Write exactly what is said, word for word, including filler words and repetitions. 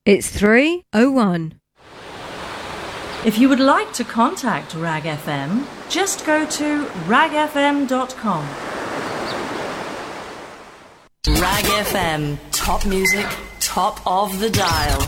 It's three oh one. If you would like to contact Rag F M, just go to rag f m dot com. Rag F M, top music, top of the dial.